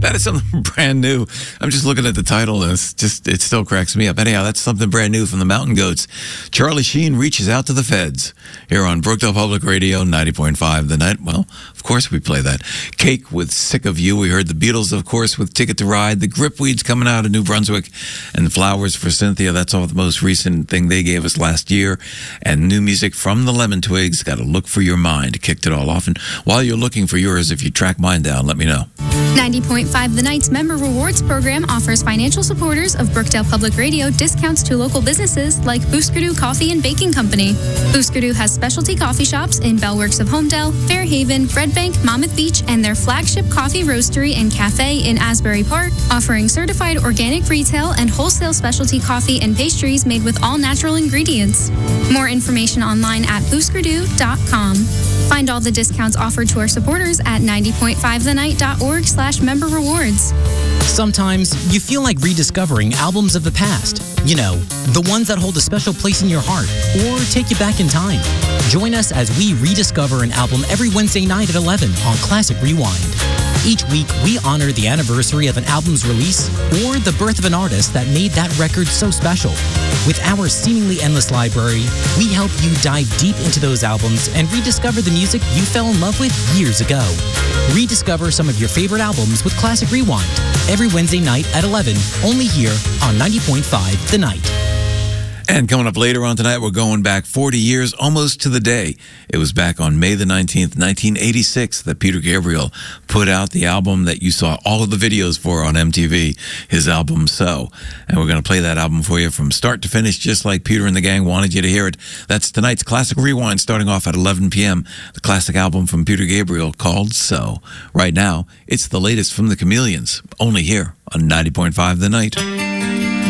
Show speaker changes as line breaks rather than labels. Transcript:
That is something brand new. I'm just looking at the title, and it still cracks me up. Anyhow, that's something brand new from the Mountain Goats. Charlie Sheen reaches out to the feds here on Brookdale Public Radio 90.5 The Night. Well, of course we play that. Cake with Sick of You. We heard the Beatles, of course, with Ticket to Ride. The Gripweeds coming out of New Brunswick, and Flowers for Cynthia. That's all the most recent thing they gave us last year. And new music from the Lemon Twigs. Got to Look for Your Mind. Kicked it all off. And while you're looking for yours, if you track mine down, let me know.
90.5 The Night's Member Rewards program offers financial supporters of Brookdale Public Radio discounts to local businesses like Booskerdoo Coffee and Baking Company. Booskerdoo has specialty coffee shops in Bellworks of Homedale, Fairhaven, Red Bank, Monmouth Beach, and their flagship coffee roastery and cafe in Asbury Park, offering certified organic retail and wholesale specialty coffee and pastries made with all natural ingredients. More information online at booskerdoo.com. Find all the discounts offered to our supporters at 90.5thenight.org/member rewards.
Sometimes you feel like rediscovering albums of the past. You know, the ones that hold a special place in your heart or take you back in time. Join us as we rediscover an album every Wednesday night at 11 on Classic Rewind. Each week, we honor the anniversary of an album's release or the birth of an artist that made that record so special. With our seemingly endless library, we help you dive deep into those albums and rediscover the music you fell in love with years ago. Rediscover some of your favorite albums with Classic Rewind every Wednesday night at 11, only here on 90.5 The Night.
And coming up later on tonight, we're going back 40 years, almost to the day. It was back on May the 19th, 1986, that Peter Gabriel put out the album that you saw all of the videos for on MTV, his album So. And we're going to play that album for you from start to finish, just like Peter and the gang wanted you to hear it. That's tonight's Classic Rewind, starting off at 11 p.m., the classic album from Peter Gabriel called So. Right now, it's the latest from the Chameleons, only here on 90.5 The Night.